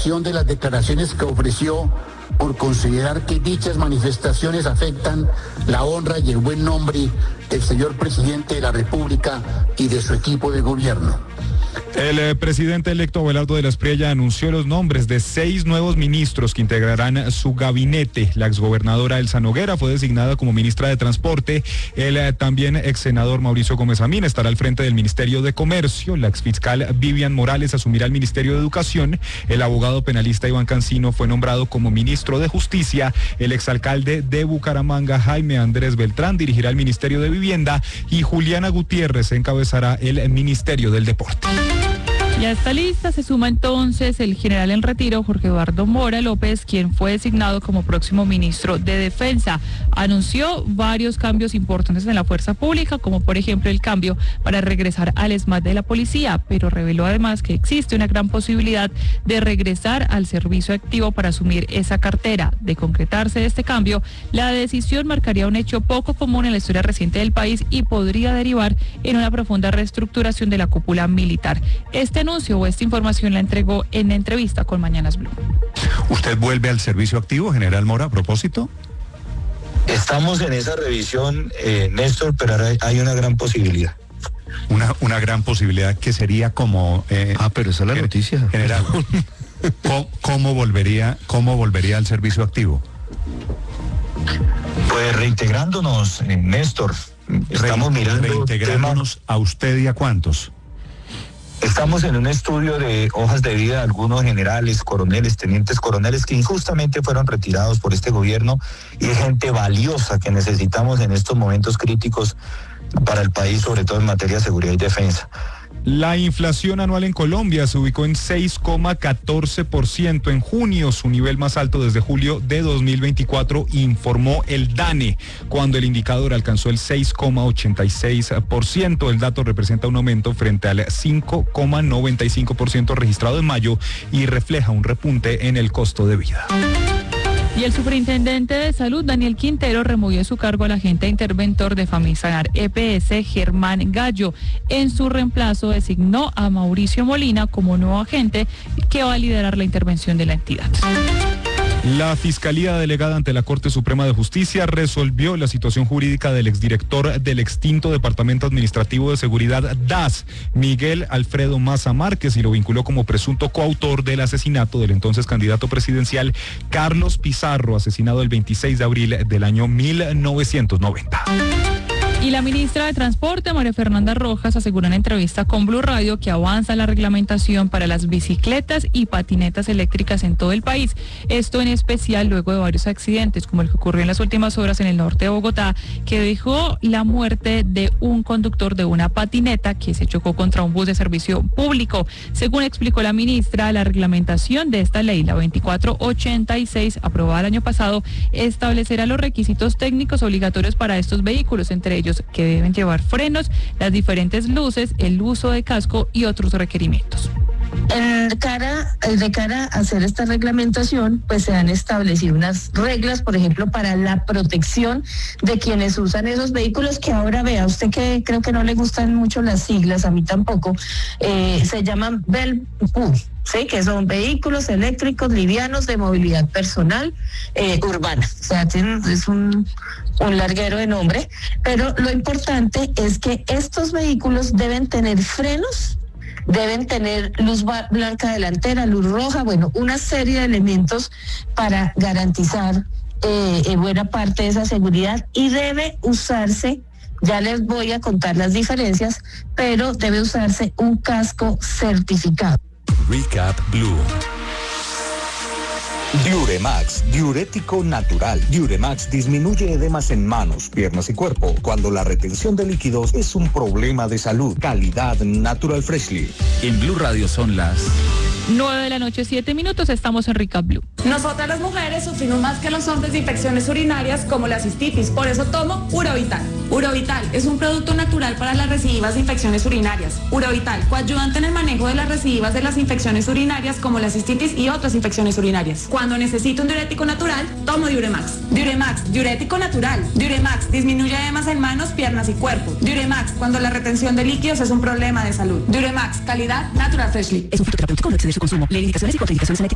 reiteración de las declaraciones que ofreció por considerar que dichas manifestaciones afectan la honra y el buen nombre del señor presidente de la República y de su equipo de gobierno. El presidente electo Abelardo de la Espriella anunció los nombres de 6 nuevos ministros que integrarán su gabinete. La exgobernadora Elsa Noguera fue designada como ministra de Transporte. El también exsenador Mauricio Gómez Amín estará al frente del Ministerio de Comercio. La exfiscal Vivian Morales asumirá el Ministerio de Educación. El abogado penalista Iván Cancino fue nombrado como ministro de Justicia. El exalcalde de Bucaramanga, Jaime Andrés Beltrán, dirigirá el Ministerio de Vivienda y Juliana Gutiérrez encabezará el Ministerio del Deporte. Y a esta lista se suma entonces el general en retiro Jorge Eduardo Mora López, quien fue designado como próximo ministro de Defensa. Anunció varios cambios importantes en la fuerza pública, como por ejemplo el cambio para regresar al ESMAD de la policía, pero reveló además que existe una gran posibilidad de regresar al servicio activo para asumir esa cartera. De concretarse este cambio, la decisión marcaría un hecho poco común en la historia reciente del país y podría derivar en una profunda reestructuración de la cúpula militar. Este anuncio o esta información la entregó en entrevista con Mañanas Blue. ¿Usted vuelve al servicio activo, general Mora, a propósito? Estamos en esa revisión, Néstor, pero ahora hay una gran posibilidad. Una gran posibilidad que sería como... pero esa es la noticia. General, ¿cómo volvería al servicio activo? Pues reintegrándonos, Néstor. Estamos mirando... Reintegrándonos a usted y a cuántos. Estamos en un estudio de hojas de vida de algunos generales, coroneles, tenientes coroneles que injustamente fueron retirados por este gobierno y es gente valiosa que necesitamos en estos momentos críticos para el país, sobre todo en materia de seguridad y defensa. La inflación anual en Colombia se ubicó en 6,14% en junio, su nivel más alto desde julio de 2024, informó el DANE, cuando el indicador alcanzó el 6,86%. El dato representa un aumento frente al 5,95% registrado en mayo y refleja un repunte en el costo de vida. Y el superintendente de salud, Daniel Quintero, removió de su cargo al agente interventor de Famisanar EPS, Germán Gallo. En su reemplazo designó a Mauricio Molina como nuevo agente que va a liderar la intervención de la entidad. La Fiscalía delegada ante la Corte Suprema de Justicia resolvió la situación jurídica del exdirector del extinto Departamento Administrativo de Seguridad DAS, Miguel Alfredo Maza Márquez, y lo vinculó como presunto coautor del asesinato del entonces candidato presidencial Carlos Pizarro, asesinado el 26 de abril del año 1990. Y la ministra de Transporte, María Fernanda Rojas, aseguró en entrevista con Blue Radio que avanza la reglamentación para las bicicletas y patinetas eléctricas en todo el país. Esto en especial luego de varios accidentes, como el que ocurrió en las últimas horas en el norte de Bogotá, que dejó la muerte de un conductor de una patineta que se chocó contra un bus de servicio público. Según explicó la ministra, la reglamentación de esta ley, la 2486, aprobada el año pasado, establecerá los requisitos técnicos obligatorios para estos vehículos, entre ellos que deben llevar frenos, las diferentes luces, el uso de casco y otros requerimientos. De cara a hacer esta reglamentación, pues se han establecido unas reglas, por ejemplo, para la protección de quienes usan esos vehículos, que ahora vea, usted que creo que no le gustan mucho las siglas, a mí tampoco, se llaman BELPU, ¿sí? Que son vehículos eléctricos livianos de movilidad personal urbana. O sea, es un larguero de nombre, pero lo importante es que estos vehículos deben tener frenos, deben tener luz blanca delantera, luz roja, bueno, una serie de elementos para garantizar buena parte de esa seguridad, y debe usarse, ya les voy a contar las diferencias, pero debe usarse un casco certificado. Recap Blue. Diuremax, diurético natural. Diuremax disminuye edemas en manos, piernas y cuerpo cuando la retención de líquidos es un problema de salud. Calidad Natural Freshly. En Blue Radio son las 9:07 p.m, estamos en Recap Blue. Nosotras las mujeres sufrimos más que los hombres de infecciones urinarias como la cistitis, por eso tomo Urovital. Urovital es un producto natural para las recidivas de infecciones urinarias. Urovital, coayudante en el manejo de las recidivas de las infecciones urinarias como la cistitis y otras infecciones urinarias. Cuando necesito un diurético natural, tomo Diuremax. Diuremax, diurético natural. Diuremax disminuye edemas en manos, piernas y cuerpo. Diuremax, cuando la retención de líquidos es un problema de salud. Diuremax, calidad Natural Freshly. Es un fitoterapéutico, no exceder su consumo. Lee indicaciones y contraindicaciones en la etiqueta.